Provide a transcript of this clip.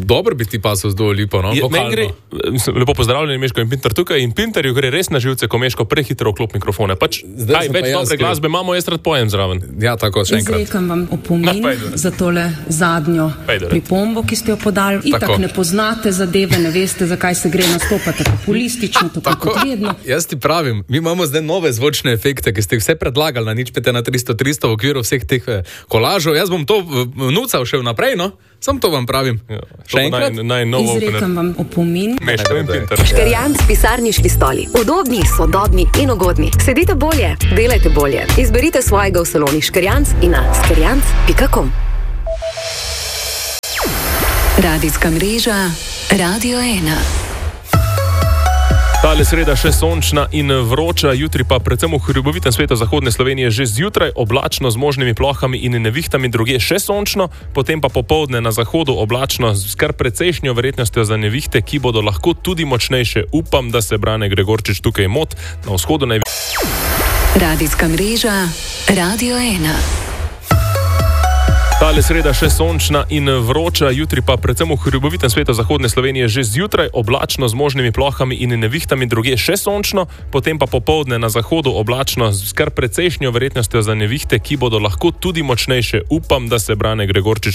Dobro bi ti pasal z Dua Lipo, no? Lepo pozdravljeni, Meško in Pinter tukaj. In Pinterju gre res na živce, ko Meško prehitro vklop mikrofone. Več dobre glasbe imamo, jaz rad pojem zraven. Ja, tako, še enkrat. Izrekam vam opomin za tole zadnjo pripombo, ki ste jo podali. Itak ne poznate zadeve, ne veste, zakaj se gre, nastopate populistično, tako kot vedno. Jaz ti pravim, mi imamo zdaj nove zvočne efekte, ki ste jih vse predlagali na 0,5 v okviru vseh teh kolažov. Jaz bom to nucal še vnaprej, no? Sam to vam pravim. Še enkrat? Izrekam vam opomin. Meško in Pinter. Škerjanc pisarniški stoli. Udobni, sodobni in ugodni. Sedite bolje, delajte bolje. Izberite svojega v saloni Škerjanc in na škerjanc.com. Radijska mreža Radio 1. Tale sreda še sončna in vroča, jutri pa predvsem v hribovitem svetu zahodne Slovenije že zjutraj oblačno z možnimi plohami in nevihtami, drugje še sončno, potem pa popoldne na zahodu oblačno z kar precejšnjo verjetnostjo za nevihte, ki bodo lahko tudi močnejše. Upam, da se Brane Gregorčič tukaj mot. Na vzhodu Radijska mreža Radio 1. Tale sreda še sončna in vroča, jutri pa predvsem v hribovitem svetu zahodne Slovenije že zjutraj oblačno z možnimi plohami in nevihtami, drugje še sončno, potem pa popoldne na zahodu oblačno z kar precejšnjo verjetnostjo za nevihte, ki bodo lahko tudi močnejše. Upam, da se Brane Gregorčič